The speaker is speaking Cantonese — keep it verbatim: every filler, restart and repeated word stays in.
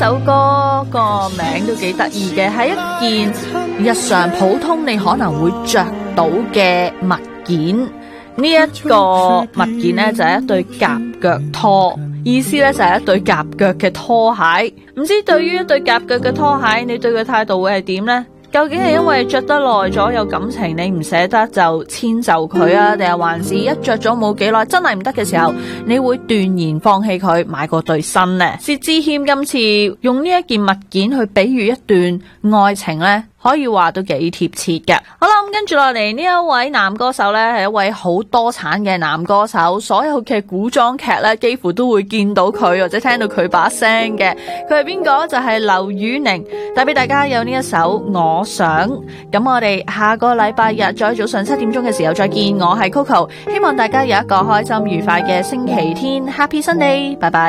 首歌個名都幾得意嘅，係一件日常普通你可能會着到嘅物件。呢一個物件呢，就係一對夾腳拖，意思呢，就係一對夾腳嘅拖鞋。唔知對於一對夾腳嘅拖鞋，你對佢態度會係點呢？究竟係因為着得耐咗有感情，你唔捨得就遷就佢啊，定係還是一着咗冇幾耐真係唔得嘅時候，你會斷然放棄佢，買過對新呢？薛之謙今次用呢一件物件去比喻一段愛情呢，可以話都幾貼切嘅。好啦，咁跟住落嚟呢一位男歌手呢，係一位好多產嘅男歌手，所有嘅古裝劇呢，幾乎都會見到佢或者聽到佢把聲嘅。佢係邊個？就係劉宇寧，帶俾大家有呢一首我想。咁我哋下個禮拜日再早上七點鐘嘅時候再見。我係 Coco， 希望大家有一個開心愉快嘅星期天，Happy Sunday， 拜拜。